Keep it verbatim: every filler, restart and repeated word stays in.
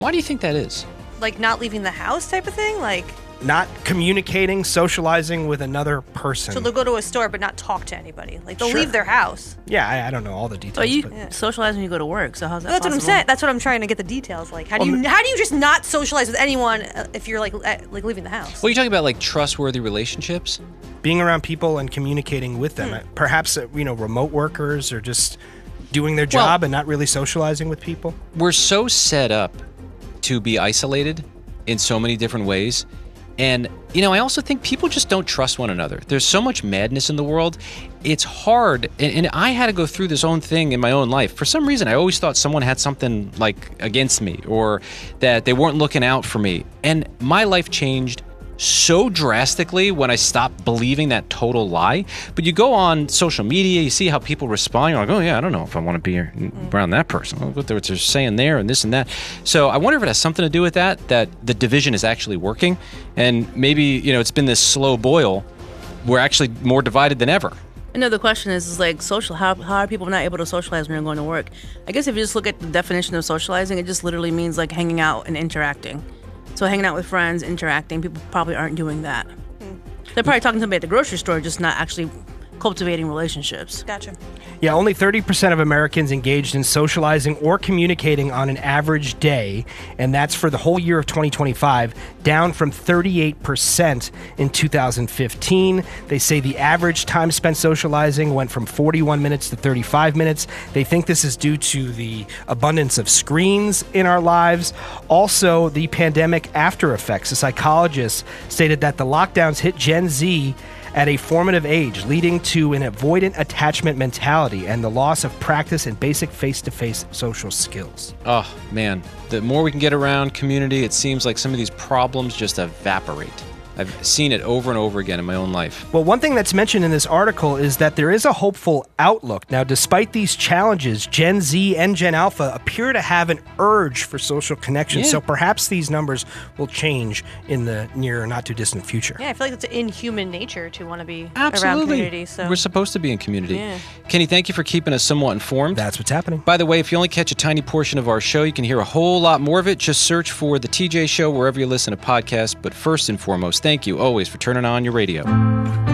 Why do you think that is? Like not leaving the house type of thing? Like not communicating, socializing with another person. So they'll go to a store but not talk to anybody. Like they'll Sure. leave their house. Yeah, I, I don't know all the details. But you but- Yeah. socialize when you go to work, so how's that Well, that's possible? what I'm saying. That's what I'm trying to get the details. Like, how do Well, you how do you just not socialize with anyone uh, if you're like uh, like leaving the house? Well, you're talking about like trustworthy relationships? being around people and communicating with them. Hmm. Perhaps, uh, you know, remote workers or just doing their job Well- and not really socializing with people. We're so set up to be isolated in so many different ways. And, you know, I also think people just don't trust one another. There's so much madness in the world. It's hard. And, and I had to go through this own thing in my own life. For some reason, I always thought someone had something like against me or that they weren't looking out for me. And my life changed so drastically when I stopped believing that total lie. But you go on social media, you see how people respond. You're like, oh, yeah, I don't know if I want to be around that person. What they're saying there and this and that. So I wonder if it has something to do with that, that the division is actually working. And maybe, you know, it's been this slow boil. We're actually more divided than ever. Another question is, is like social. How, how are people not able to socialize when they're going to work? I guess if you just look at the definition of socializing, it just literally means like hanging out and interacting. So hanging out with friends, interacting, people probably aren't doing that. Hmm. They're probably talking to somebody at the grocery store, just not actually cultivating relationships. Gotcha. Yeah, only thirty percent of Americans engaged in socializing or communicating on an average day, and that's for the whole year of twenty twenty-five, down from thirty-eight percent in two thousand fifteen. They say the average time spent socializing went from forty-one minutes to thirty-five minutes. They think this is due to the abundance of screens in our lives. Also, the pandemic after effects. A psychologist stated that the lockdowns hit Gen Z at a formative age, leading to an avoidant attachment mentality and the loss of practice in basic face-to-face social skills. Oh, man. The more we can get around community, it seems like some of these problems just evaporate. I've seen it over and over again in my own life. Well, one thing that's mentioned in this article is that there is a hopeful outlook. Now, despite these challenges, Gen Z and Gen Alpha appear to have an urge for social connection, Yeah. so perhaps these numbers will change in the near or not-too-distant future. Yeah, I feel like it's in human nature to want to be around Absolutely. community. So We're supposed to be in community. Yeah. Kenny, thank you for keeping us somewhat informed. That's what's happening. By the way, if you only catch a tiny portion of our show, you can hear a whole lot more of it. Just search for The T J Show wherever you listen to podcasts. But first and foremost, thank you always for turning on your radio.